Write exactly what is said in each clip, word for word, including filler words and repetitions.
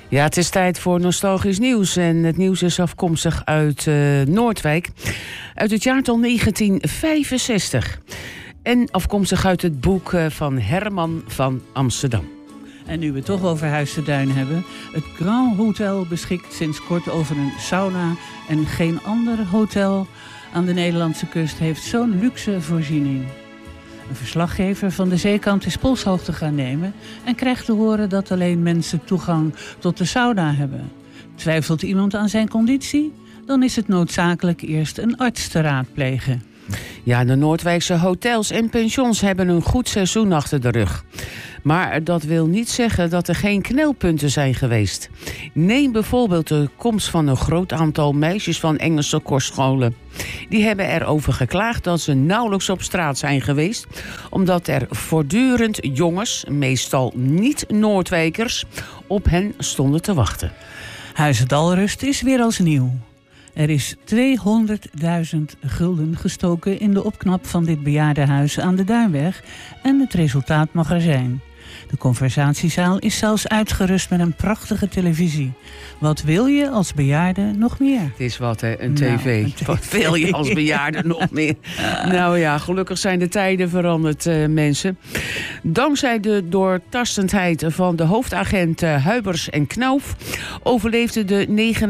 Ja, het is tijd voor nostalgisch nieuws. En het nieuws is afkomstig uit uh, Noordwijk. Uit het jaartal negentien vijfenzestig. En afkomstig uit het boek uh, van Herman van Amsterdam. En nu we het toch over Huis te Duin hebben. Het Grand Hotel beschikt sinds kort over een sauna. En geen ander hotel aan de Nederlandse kust heeft zo'n luxe voorziening. Een verslaggever van de zeekant is polshoogte gaan nemen en krijgt te horen dat alleen mensen toegang tot de sauna hebben. Twijfelt iemand aan zijn conditie? Dan is het noodzakelijk eerst een arts te raadplegen. Ja, de Noordwijkse hotels en pensions hebben een goed seizoen achter de rug. Maar dat wil niet zeggen dat er geen knelpunten zijn geweest. Neem bijvoorbeeld de komst van een groot aantal meisjes van Engelse kostscholen. Die hebben erover geklaagd dat ze nauwelijks op straat zijn geweest, omdat er voortdurend jongens, meestal niet-Noordwijkers, op hen stonden te wachten. Huizen Dalrust is weer als nieuw. Er is tweehonderdduizend gulden gestoken in de opknap van dit bejaardenhuis aan de Duinweg en het resultaat mag er zijn. De conversatiezaal is zelfs uitgerust met een prachtige televisie. Wat wil je als bejaarde nog meer? Het is wat, hè? Een tv. Nou, een tv. Wat wil je als bejaarde nog meer? Nou ja, gelukkig zijn de tijden veranderd, uh, mensen. Dankzij de doortastendheid van de hoofdagent uh, Huibers en Knauf overleefde de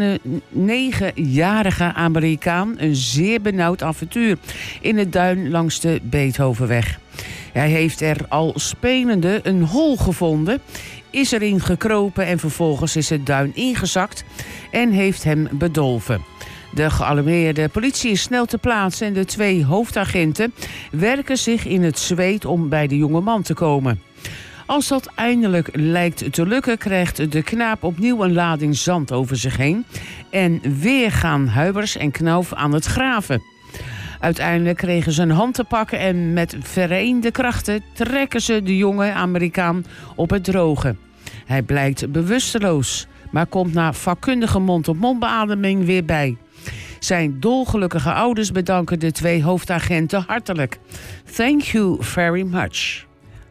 negenjarige Amerikaan een zeer benauwd avontuur in het duin langs de Beethovenweg. Hij heeft er al spelende een hol gevonden, is erin gekropen en vervolgens is het duin ingezakt en heeft hem bedolven. De gealarmeerde politie is snel ter plaatse en de twee hoofdagenten werken zich in het zweet om bij de jongeman te komen. Als dat eindelijk lijkt te lukken, krijgt de knaap opnieuw een lading zand over zich heen en weer gaan Huibers en Knauf aan het graven. Uiteindelijk kregen ze een hand te pakken en met vereende krachten trekken ze de jonge Amerikaan op het droge. Hij blijkt bewusteloos, maar komt na vakkundige mond-op-mond beademing weer bij. Zijn dolgelukkige ouders bedanken de twee hoofdagenten hartelijk. Thank you very much.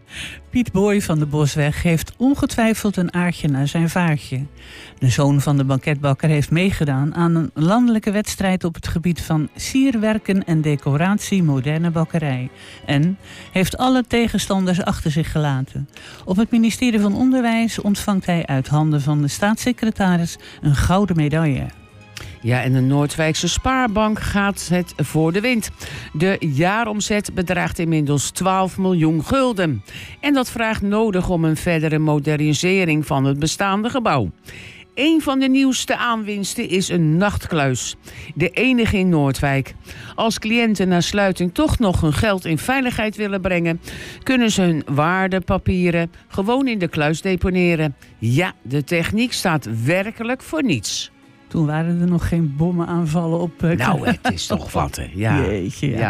Piet Boy van de Bosweg heeft ongetwijfeld een aardje naar zijn vaartje. De zoon van de banketbakker heeft meegedaan aan een landelijke wedstrijd op het gebied van sierwerken en decoratie moderne bakkerij. En heeft alle tegenstanders achter zich gelaten. Op het ministerie van Onderwijs ontvangt hij uit handen van de staatssecretaris een gouden medaille. Ja, en de Noordwijkse Spaarbank gaat het voor de wind. De jaaromzet bedraagt inmiddels twaalf miljoen gulden. En dat vraagt nodig om een verdere modernisering van het bestaande gebouw. Een van de nieuwste aanwinsten is een nachtkluis. De enige in Noordwijk. Als cliënten na sluiting toch nog hun geld in veiligheid willen brengen, kunnen ze hun waardepapieren gewoon in de kluis deponeren. Ja, de techniek staat werkelijk voor niets. Toen waren er nog geen bommenaanvallen op... Uh, nou, het is toch wat, hè. Ja. Jeetje, ja. ja.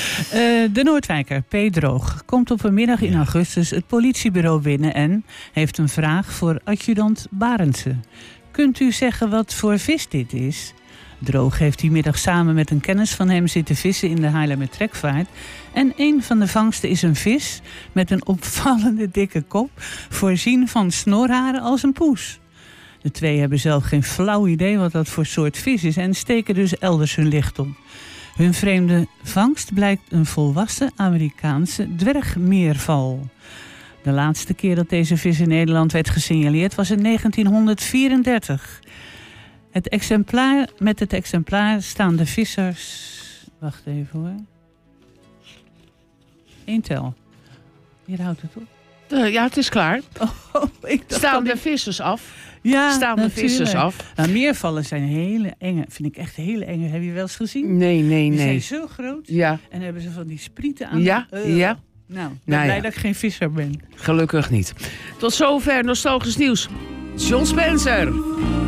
Uh, de Noordwijker, P. Droog, komt op een middag in augustus het politiebureau binnen en heeft een vraag voor adjudant Barendse. Kunt u zeggen wat voor vis dit is? Droog heeft die middag samen met een kennis van hem zitten vissen in de Haarlemmer Trekvaart. En een van de vangsten is een vis met een opvallende dikke kop, voorzien van snorharen als een poes. De twee hebben zelf geen flauw idee wat dat voor soort vis is en steken dus elders hun licht op. Hun vreemde vangst blijkt een volwassen Amerikaanse dwergmeerval. De laatste keer dat deze vis in Nederland werd gesignaleerd was in negentienhonderdvierendertig. Het exemplaar, met het exemplaar staan de vissers... Wacht even hoor. Eén tel. Hier houdt het op. Uh, ja, het is klaar. Oh, ik staan de vissers af? Ja, staan de natuurlijk. vissers af? Nou, meervallen zijn hele enge. Vind ik echt hele enge. Heb je wel eens gezien? Nee, nee, Die nee. zijn zo groot. Ja. En hebben ze van die sprieten aan. Ja, uh. ja. Nou, ik ben nou, blij ja. dat ik geen visser ben. Gelukkig niet. Tot zover nostalgisch nieuws. John Spencer.